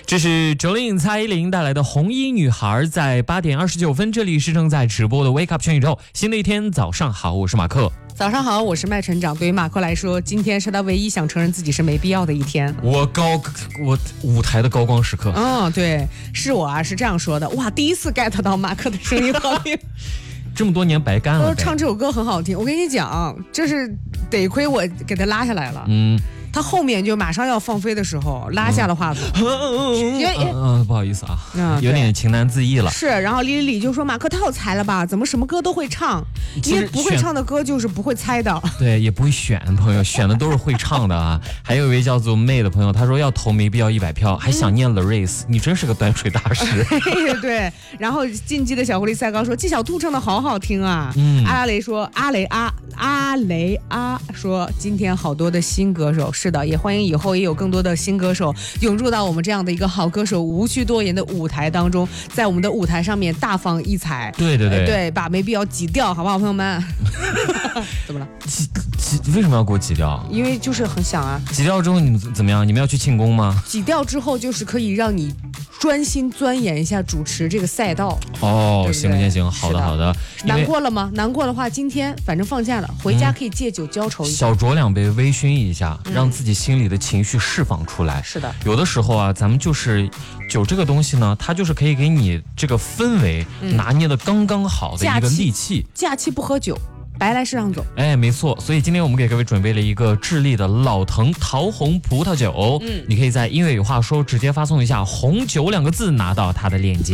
这是Jolin蔡依林带来的红衣女孩，在8点29分，这里是正在直播的 Wake Up 全宇宙。新的一天，早上好，我是马克。 早上好，我是麦成长。对于马克来说，今天是他唯一想承认自己是没必要的一天。 我舞台的高光时刻。 对，是我啊，是这样说的。哇，第一次 get 到马克的声音好听。 这么多年白干了。 唱这首歌很好听，我跟你讲，这是得亏我给他拉下来了。他后面就马上要放飞的时候，拉下了话筒。 不好意思啊，有点情难自抑了。 是，然后李李就说马克太有才了吧，怎么什么歌都会唱？因为不会唱的歌就是不会猜的。对， 也不会选，朋友选的都是会唱的啊。还有一位叫做妹的朋友，他说要投没必要100票，还想念 Laris，你真是个端水大师。 对，然后晋级的小狐狸赛高说季小兔唱的好好听啊。阿雷说阿雷说今天好多的新歌手。是的，也欢迎以后也有更多的新歌手涌入到我们这样的一个好歌手无需多言的舞台当中，在我们的舞台上面大放异彩。对，把没必要挤掉，好不好，朋友们？怎么了？ 为什么要给我挤掉？ 因为就是很想啊。 挤掉之后你们怎么样？你们要去庆功吗？ 挤掉之后就是可以让你专心钻研一下主持这个赛道。 对对行，好的。 难过了吗？难过的话，今天反正放假了，回家可以借酒浇愁一下， 小酌2杯，微醺一下，让自己心里的情绪释放出来。 是的， 有的时候啊，咱们就是酒这个东西呢，它就是可以给你这个氛围拿捏的刚刚好的一个利器。 假期不喝酒，白来世上走。 没错，所以今天我们给各位准备了一个智利的老藤桃红葡萄酒。你可以在音乐有话说直接发送一下红酒2个字，拿到它的链接。